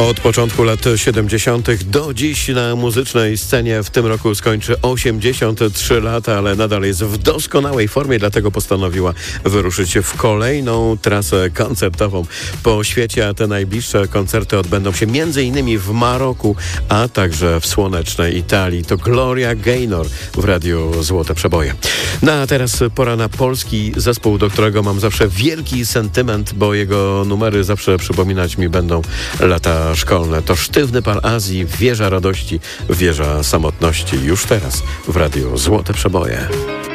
Od początku lat 70. do dziś na muzycznej scenie w tym roku skończy 83 lata, ale nadal jest w doskonałej formie, dlatego postanowiła wyruszyć w kolejną trasę koncertową po świecie, a te najbliższe koncerty odbędą się m.in. w Maroku, a także w słonecznej Italii. To Gloria Gaynor w Radiu Złote Przeboje. No a teraz pora na polski zespół, do którego mam zawsze wielki sentyment, bo jego numery zawsze przypominać mi będą lata szkolne. To Sztywny Pal Azji, Wieża Radości, Wieża Samotności. Już teraz w Radiu Złote Przeboje.